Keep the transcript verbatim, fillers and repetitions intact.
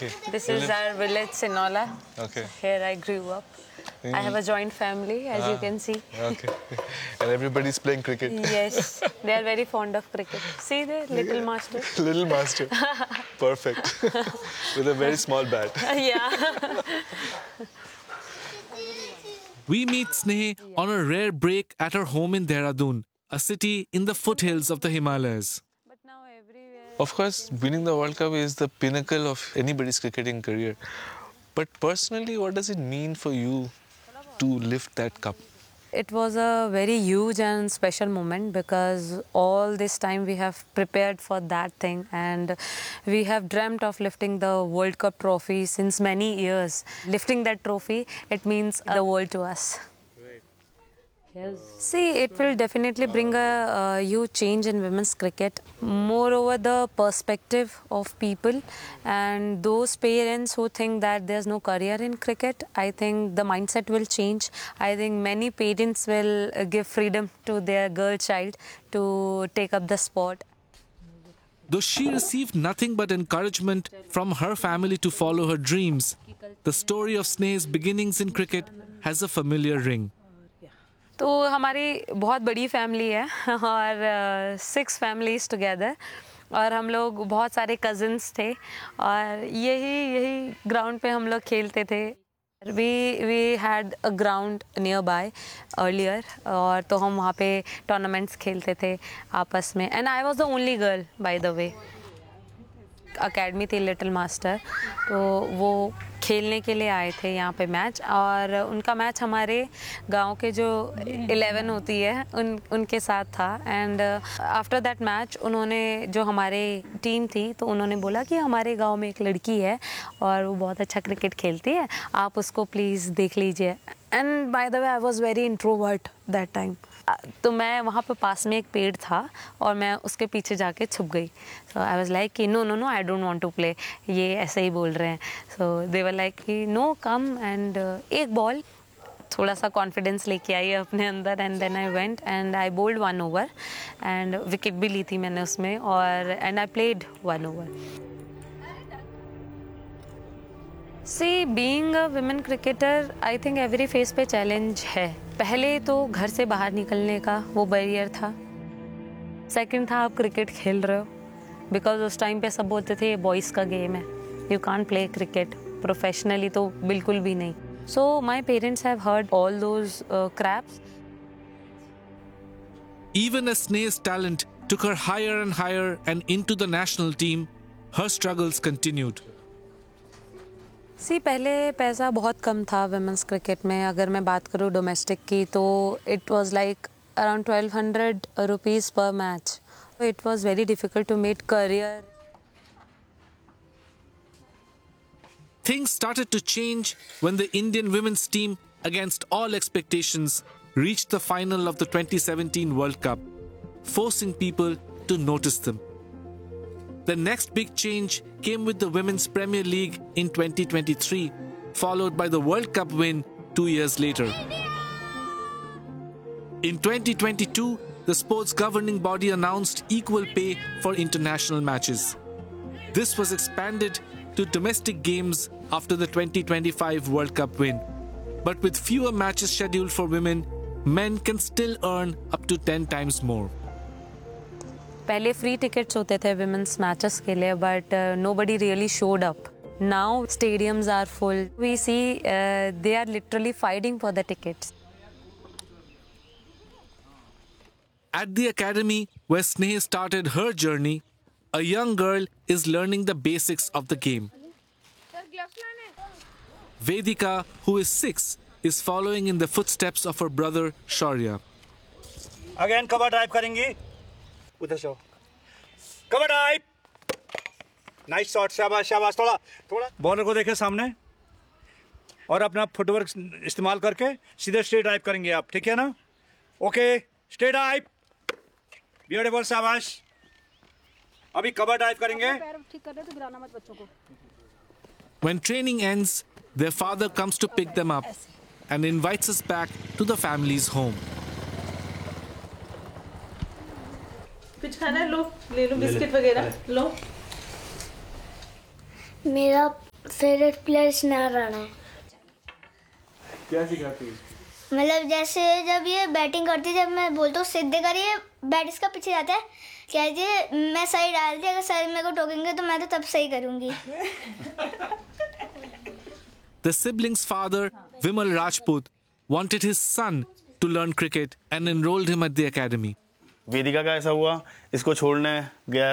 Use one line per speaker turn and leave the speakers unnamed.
Okay.
This
You
is
live-
our village, Sinola.
Okay.
Here I grew up. I have a joint family, as you
Ah,
can see.
Okay. And everybody's playing cricket.
Yes, they are very fond of cricket. See there, little master.
Little master. Perfect. With a very small bat.
Yeah.
We meet Sneh on a rare break at her home in Dehradun, a city in the foothills of the Himalayas.
But now everywhere.
Of course, winning the World Cup is the pinnacle of anybody's cricketing career. But personally, what does it mean for you to lift that cup?
It was a very huge and special moment because all this time we have prepared for that thing and we have dreamt of lifting the World Cup trophy since many years. Lifting that trophy, it means the world to us. Yes. See, it will definitely bring a, a huge change in women's cricket. Moreover, the perspective of people and those parents who think that there's no career in cricket, I think the mindset will change. I think many parents will give freedom to their girl child to take up the sport.
Though she received nothing but encouragement from her family to follow her dreams, the story of Sneh's beginnings in cricket has a familiar ring.
तो हमारी बहुत बड़ी family है और six families together और हम लोग बहुत सारे कज़न्स थे और यही यही ग्राउंड पे हम लोग खेलते थे. We we had a ground near by earlier और तो हम वहाँ पे टूर्नामेंट्स खेलते थे आपस में. And I was the only girl by the way. Academy थी लिटिल मास्टर, तो वो खेलने के लिए आए थे यहाँ पे मैच और उनका मैच हमारे गांव के जो इलेवन होती है उन उनके साथ था. एंड आफ्टर दैट मैच उन्होंने जो हमारे टीम थी तो उन्होंने बोला कि हमारे गांव में एक लड़की है और वो बहुत अच्छा क्रिकेट खेलती है, आप उसको प्लीज़ देख लीजिए. And by the way I was very introvert that time. तो मैं वहाँ पे पास में एक पेड़ था और मैं उसके पीछे जाके छुप गई. सो आई वाज लाइक कि no no no I don't want to play, ये ऐसे ही बोल रहे हैं. सो दे वर लाइक कि नो कम. एंड एक बॉल थोड़ा सा कॉन्फिडेंस लेके आई अपने अंदर and then I went and I bold one over and wicket भी ली थी मैंने उसमें और and I played one over. C being a women cricketer I think every face पे चैलेंज है. पहले तो घर से बाहर निकलने का वो बैरियर था. सेकंड था आप क्रिकेट खेल रहे हो बिकॉज उस टाइम पे सब बोलते थे ये बॉयज़ का गेम है, you can't play cricket professionally, तो बिल्कुल भी नहीं. सो my parents have heard all those craps.
Even as Sneh's talent took her higher and higher and into the national team, her struggles continued.
सी पहले पैसा बहुत कम था वुमेन्स क्रिकेट में. अगर मैं बात करूँ डोमेस्टिक की तो it was like around twelve hundred rupees पर match. It was very difficult to make career.
Things started to change when the Indian women's team, against all expectations, reached the final of the twenty seventeen World Cup, forcing people to notice them. The next big change came with the Women's Premier League in twenty twenty-three, followed by the World Cup win two years later. In twenty twenty-two, the sport's governing body announced equal pay for international matches. This was expanded to domestic games after the twenty twenty-five World Cup win. But with fewer matches scheduled for women, men can still earn up to ten times more.
पहले free tickets होते थे women's matches के लिए but nobody really showed up. Now stadiums are full. We C they are literally fighting for the tickets.
At the academy where Sneh started her journey, a young girl is learning the basics of the game. Vedika, who is six, is following in the footsteps of her brother Shaurya.
Again, cover drive करेंगी. उधर से cover drive. Nice shot. शाबाश शाबाश. थोड़ा थोड़ा bowler को देखे सामने और अपना फुटवर्क इस्तेमाल करके सीधे स्ट्रेट ड्राइव करेंगे आप. ठीक है ना? ओके. Straight drive. ब्यूटीफुल. शाबाश. अभी कवर ड्राइव करेंगे.
ठीक कर रहे तो गिराना मत बच्चों को.
When training ends, their father comes to pick them up and invites us back to the family's home.
कुछ खाना है लो, ले लो बिस्किट वगैरह लो.
मेरा फेवरेट प्लेयर स्नेहा राणा है।
क्या सिखाती है?
मतलब जैसे जब ये बैटिंग करती है, जब मैं बोलता हूँ सीधे करिए, बैट इसका पीछे जाता है, कहती है मैं सही डालती, अगर सर मेरे को टोकेंगे तो मैं तो तब सही करूँगी।
The siblings' father, Vimal Rajput, wanted his son to learn cricket and enrolled him at the academy.
वेदिका का ऐसा हुआ, इसको छोड़ने गया